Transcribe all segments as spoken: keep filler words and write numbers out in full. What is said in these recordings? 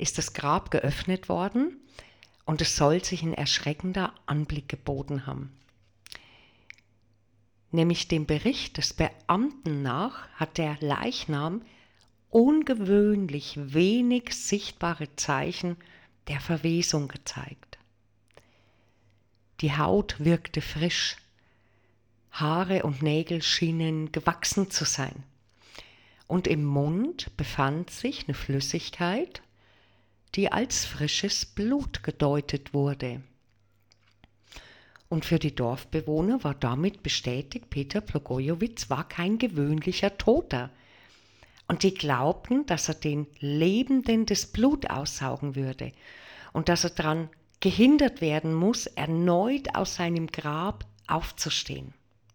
ist das Grab geöffnet worden und es soll sich ein erschreckender Anblick geboten haben. Nämlich dem Bericht des Beamten nach hat der Leichnam ungewöhnlich wenig sichtbare Zeichen der Verwesung gezeigt. Die Haut wirkte frisch, Haare und Nägel schienen gewachsen zu sein. Und im Mund befand sich eine Flüssigkeit, die als frisches Blut gedeutet wurde. Und für die Dorfbewohner war damit bestätigt, Peter Blagojevich war kein gewöhnlicher Toter. Und die glaubten, dass er den Lebenden das Blut aussaugen würde und dass er daran gehindert werden muss, erneut aus seinem Grab aufzustehen.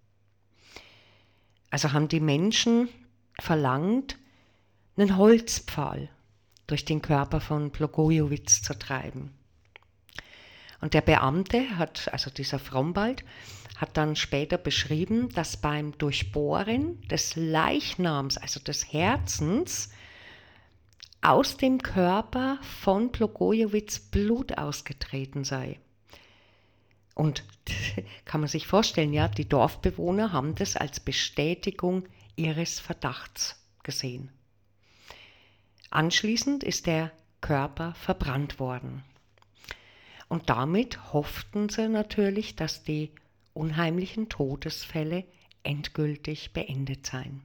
Also haben die Menschen verlangt, einen Holzpfahl durch den Körper von Blagojevich zu treiben. Und der Beamte hat, also dieser Frombald, hat dann später beschrieben, dass beim Durchbohren des Leichnams, also des Herzens, aus dem Körper von Blagojevich Blut ausgetreten sei. Und kann man sich vorstellen, ja, die Dorfbewohner haben das als Bestätigung ihres Verdachts gesehen. Anschließend ist der Körper verbrannt worden. Und damit hofften sie natürlich, dass die unheimlichen Todesfälle endgültig beendet seien.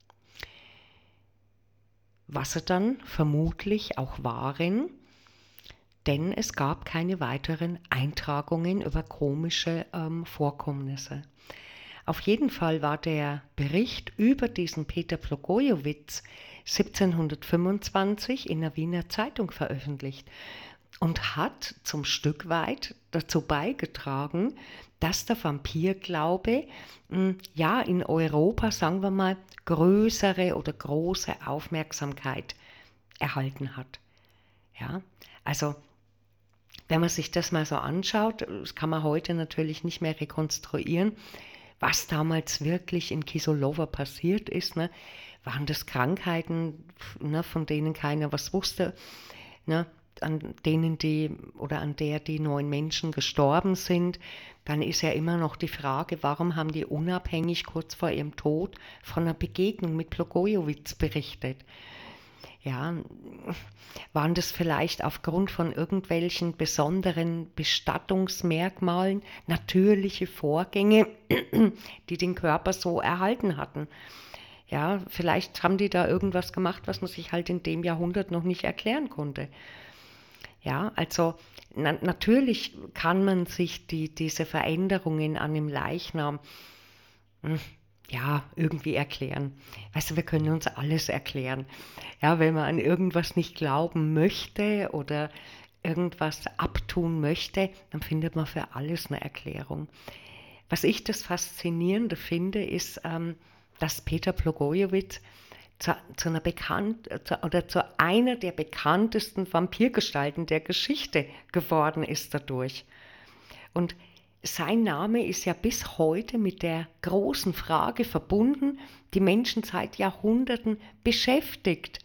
Was sie dann vermutlich auch waren, denn es gab keine weiteren Eintragungen über komische ähm, Vorkommnisse. Auf jeden Fall war der Bericht über diesen Peter Blagojevich siebzehnhundertfünfundzwanzig in der Wiener Zeitung veröffentlicht und hat zum Stück weit dazu beigetragen, dass der Vampirglaube mh, ja in Europa, sagen wir mal, größere oder große Aufmerksamkeit erhalten hat. Ja, also wenn man sich das mal so anschaut, das kann man heute natürlich nicht mehr rekonstruieren, was damals wirklich in Kiselewo passiert ist. Ne? Waren das Krankheiten, ne, von denen keiner was wusste, ne? An denen die oder an der die neun Menschen gestorben sind, dann ist ja immer noch die Frage, warum haben die unabhängig kurz vor ihrem Tod von einer Begegnung mit Blagojevich berichtet? Ja, waren das vielleicht aufgrund von irgendwelchen besonderen Bestattungsmerkmalen, natürliche Vorgänge, die den Körper so erhalten hatten? Ja, vielleicht haben die da irgendwas gemacht, was man sich halt in dem Jahrhundert noch nicht erklären konnte. Ja, also na, natürlich kann man sich die, diese Veränderungen an dem Leichnam hm, ja, irgendwie erklären. Weißt du, wir können uns alles erklären. Ja, wenn man an irgendwas nicht glauben möchte oder irgendwas abtun möchte, dann findet man für alles eine Erklärung. Was ich das Faszinierende finde, ist, ähm, dass Peter Blagojevich zu, zu einer bekannt, zu, oder zu einer der bekanntesten Vampirgestalten der Geschichte geworden ist dadurch. Und sein Name ist ja bis heute mit der großen Frage verbunden, die Menschen seit Jahrhunderten beschäftigt.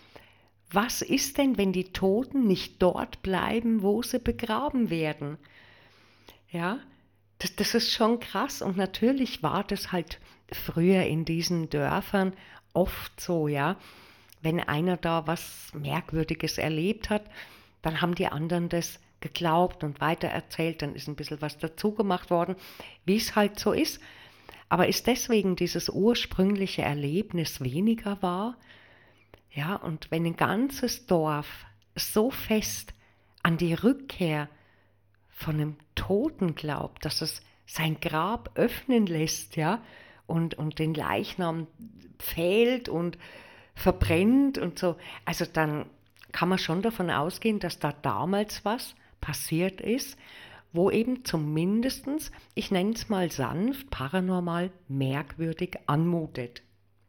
Was ist denn, wenn die Toten nicht dort bleiben, wo sie begraben werden? Ja, das, das ist schon krass. Und natürlich war das halt früher in diesen Dörfern oft so, ja. Wenn einer da was Merkwürdiges erlebt hat, dann haben die anderen das geglaubt und weitererzählt, dann ist ein bisschen was dazu gemacht worden, wie es halt so ist. Aber ist deswegen dieses ursprüngliche Erlebnis weniger wahr? Ja, und wenn ein ganzes Dorf so fest an die Rückkehr von einem Toten glaubt, dass es sein Grab öffnen lässt, ja, und, und den Leichnam pfählt und verbrennt und so, also dann kann man schon davon ausgehen, dass da damals was passiert ist, wo eben zumindestens, ich nenne es mal sanft, paranormal, merkwürdig anmutet.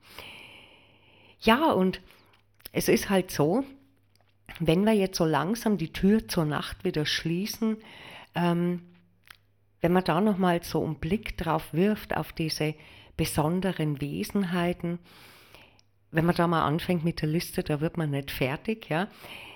Ja, und es ist halt so, wenn wir jetzt so langsam die Tür zur Nacht wieder schließen, ähm, wenn man da nochmal so einen Blick drauf wirft, auf diese besonderen Wesenheiten, wenn man da mal anfängt mit der Liste, da wird man nicht fertig, ja.